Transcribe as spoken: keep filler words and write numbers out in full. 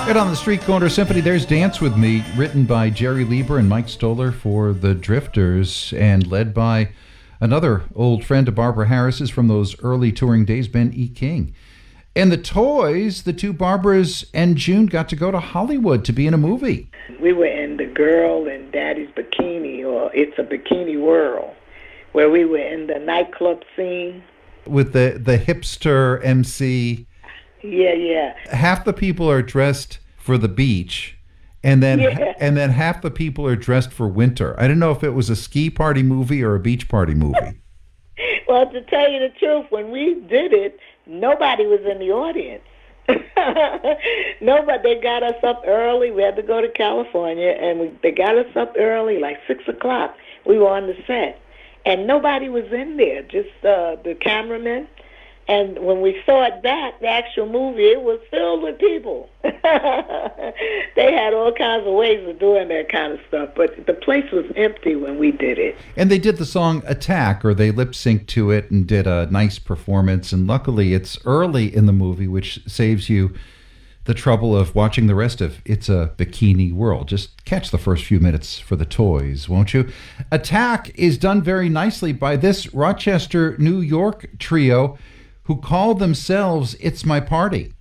Right on the Street Corner Symphony, there's Dance With Me, written by Jerry Lieber and Mike Stoller for the Drifters, and led by another old friend of Barbara Harris's from those early touring days, Ben E. King. And the Toys, the two Barbaras and June got to go to Hollywood to be in a movie. We were in The Girl in Daddy's Bikini, or It's a Bikini World, where we were in the nightclub scene. With the, the hipster M C. Yeah, yeah. Half the people are dressed for the beach, and then Yeah. and then half the people are dressed for winter. I didn't know if it was a ski party movie or a beach party movie. Well, to tell you the truth, when we did it, nobody was in the audience. Nobody. They got us up early. We had to go to California, and we, they got us up early, like six o'clock. We were on the set, and nobody was in there, just uh, the cameraman. And when we saw it back, the actual movie, it was filled with people. They had all kinds of ways of doing that kind of stuff, but the place was empty when we did it. And they did the song Attack, or they lip-synced to it and did a nice performance. And luckily, it's early in the movie, which saves you the trouble of watching the rest of It's a Bikini World. Just catch the first few minutes for the Toys, won't you? Attack is done very nicely by this Rochester, New York trio, who call themselves It's My Party.